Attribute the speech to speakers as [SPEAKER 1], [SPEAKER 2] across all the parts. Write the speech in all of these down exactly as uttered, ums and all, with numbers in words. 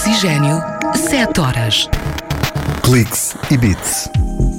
[SPEAKER 1] Oxigênio, sete horas.
[SPEAKER 2] Cliques e Beats.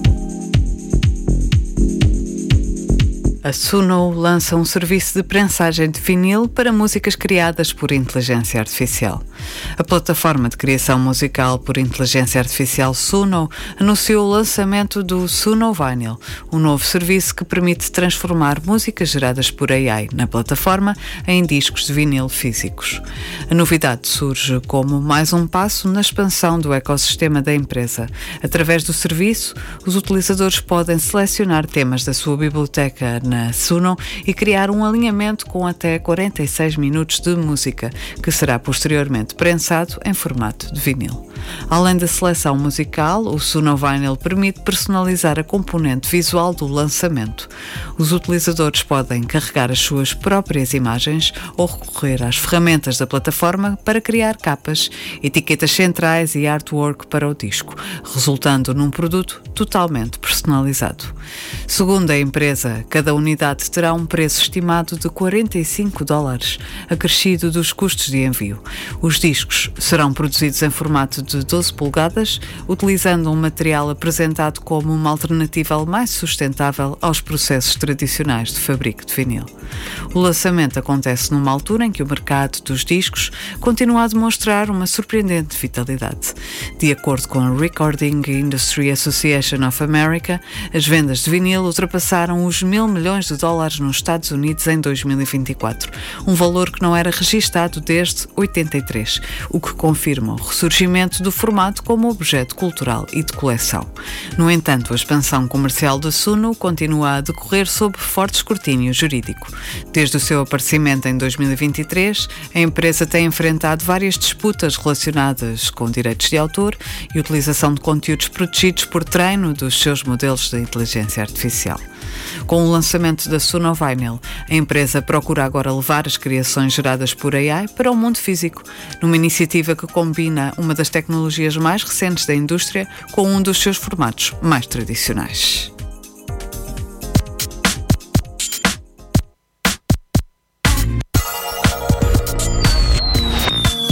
[SPEAKER 3] A Suno lança um serviço de prensagem de vinil para músicas criadas por inteligência artificial. A plataforma de criação musical por inteligência artificial Suno anunciou o lançamento do Suno Vinyl, um novo serviço que permite transformar músicas geradas por A I na plataforma em discos de vinil físicos. A novidade surge como mais um passo na expansão do ecossistema da empresa. Através do serviço, os utilizadores podem selecionar temas da sua biblioteca na Suno e criar um alinhamento com até quarenta e seis minutos de música, que será posteriormente prensado em formato de vinil. Além da seleção musical, o Suno Vinyl permite personalizar a componente visual do lançamento. Os utilizadores podem carregar as suas próprias imagens ou recorrer às ferramentas da plataforma para criar capas, etiquetas centrais e artwork para o disco, resultando num produto totalmente personalizado. Segundo a empresa, cada unidade terá um preço estimado de quarenta e cinco dólares, acrescido dos custos de envio. Os discos serão produzidos em formato de doze polegadas, utilizando um material apresentado como uma alternativa mais sustentável aos processos tradicionais de fabrico de vinil. O lançamento acontece numa altura em que o mercado dos discos continua a demonstrar uma surpreendente vitalidade. De acordo com a Recording Industry Association of America, as vendas de vinil ultrapassaram os mil milhões de dólares nos Estados Unidos em dois mil e vinte e quatro, um valor que não era registado desde oitenta e três, o que confirma o ressurgimento do formato como objeto cultural e de coleção. No entanto, a expansão comercial da Suno continua a decorrer sob forte escrutínio jurídico. Desde o seu aparecimento em dois mil e vinte e três, a empresa tem enfrentado várias disputas relacionadas com direitos de autor e utilização de conteúdos protegidos por treino dos seus modelos de inteligência artificial. Com o lançamento da Suno Vinyl, a empresa procura agora levar as criações geradas por A I para o mundo físico, numa iniciativa que combina uma das tecnologias mais recentes da indústria com um dos seus formatos mais tradicionais.